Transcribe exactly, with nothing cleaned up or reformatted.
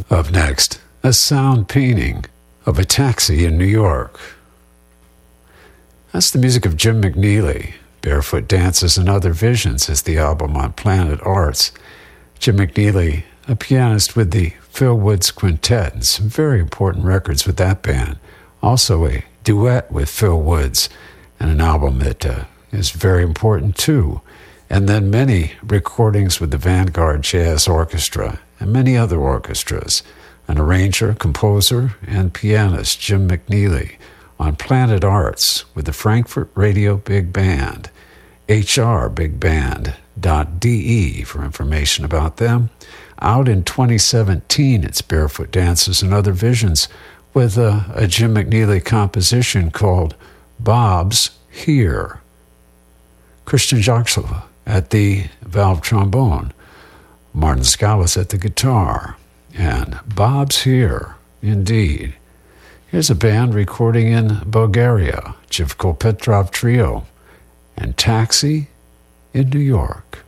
Up next, a sound painting of a taxi in New York. That's the music of Jim McNeely. Barefoot Dances and Other Visions is the album on Planet Arts. Jim McNeely, a pianist with the Phil Woods Quintet, and some very important records with that band. Also a duet with Phil Woods, and an album that uh, is very important too. And then many recordings with the Vanguard Jazz Orchestra and many other orchestras. An arranger, composer, and pianist, Jim McNeely, on Planet Arts with the Frankfurt Radio Big Band. H R big band dot D E for information about them. Out in twenty seventeen, it's Barefoot Dances and Other Visions with a, a Jim McNeely composition called Bob's Here. Christian Joxela at the valve trombone, Martin Scallis at the guitar, and Bob's Here, indeed. Here's a band recording in Bulgaria, Jivko Petrov Trio, and Taxi in New York.